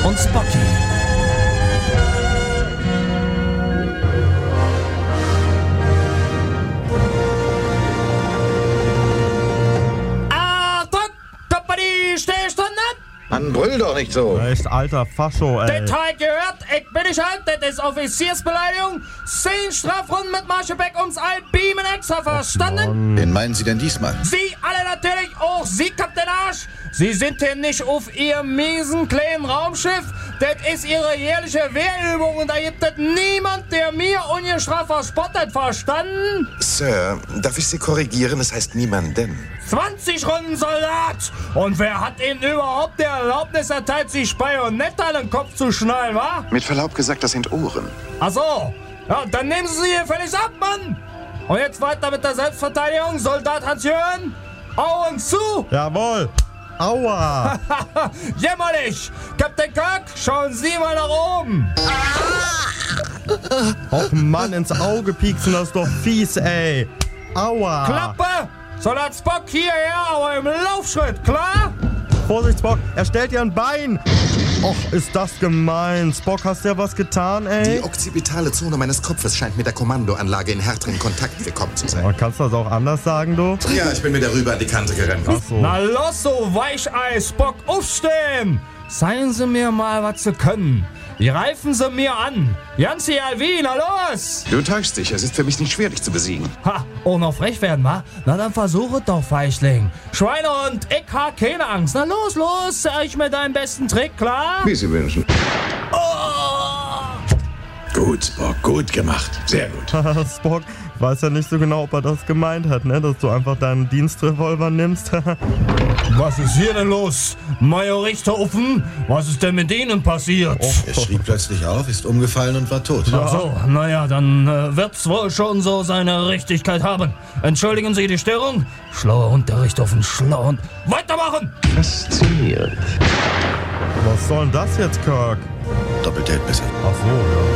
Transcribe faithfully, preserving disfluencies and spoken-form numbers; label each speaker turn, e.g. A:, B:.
A: und Spocky. Achtung! Kompanie, Stillstand!
B: Mann, brüll doch nicht so.
C: Echt alter Fascho, ey.
A: Detail gehört, ich bin nicht halt, das ist Offiziersbeleidigung. Zehn Strafrunden mit Marschebeck ums Albeamen extra, verstanden?
B: Wen meinen Sie denn diesmal?
A: Sie alle natürlich, auch Sie, Kapitän Arsch. Sie sind hier nicht auf Ihrem miesen kleinen Raumschiff. Das ist Ihre jährliche Wehrübung und da gibt es niemand, der mir ungestraft verspottet, verstanden?
D: Sir, darf ich Sie korrigieren? Es heißt niemanden.
A: zwanzig Runden, Soldat! Und wer hat Ihnen überhaupt die Erlaubnis erteilt, sich Bajonett an den Kopf zu schnallen, wa?
D: Mit Verlaub gesagt, das sind Ohren.
A: Ach so. Ja, dann nehmen Sie sie hier völlig ab, Mann! Und jetzt weiter mit der Selbstverteidigung. Soldat Hans-Jürgen, Augen zu!
C: Jawohl. Aua.
A: Jämmerlich! Kapitän Kirk, schauen Sie mal nach oben!
C: Och Mann, ins Auge pieksen, das ist doch fies, ey. Aua.
A: Klappe! Soldat Spock hierher, aber im Laufschritt, klar?
C: Vorsicht, Spock, er stellt dir ein Bein. Och, ist das gemein. Spock, hast du ja was getan, ey?
D: Die occipitale Zone meines Kopfes scheint mit der Kommandoanlage in härteren Kontakt gekommen zu sein.
C: Aber kannst du das auch anders sagen, du?
D: Ja, ich bin mir darüber an die Kante gerannt.
C: Ach so.
A: Na los, so Weichei, Spock, aufstehen! Zeigen Sie mir mal, was Sie können. Greifen Sie mir an. Janzi Alvin, na los!
D: Du täuschst dich, es ist für mich nicht schwer, dich zu besiegen.
A: Ha, oh, noch frech werden, wa? Na dann versuche doch, Weichling. Schweinehund, ich hab keine Angst. Na los, los, zeig mir deinen besten Trick, klar?
B: Wie Sie wünschen.
A: Oh!
B: Gut, Spock, gut gemacht. Sehr gut.
C: Spock weiß ja nicht so genau, ob er das gemeint hat, ne? Dass du einfach deinen Dienstrevolver nimmst.
A: Was ist hier denn los? Major Richthofen, was ist denn mit Ihnen passiert?
B: Er schrie plötzlich auf, ist umgefallen und war tot.
A: Ach so, naja, dann äh, wird's wohl schon so seine Richtigkeit haben. Entschuldigen Sie die Störung. Schlauer Hund, der Richthofen, schlauer Hund. Weitermachen!
B: Faszinierend.
C: Was soll denn das jetzt, Kirk?
B: Doppeltät besser.
C: Ach so, ja.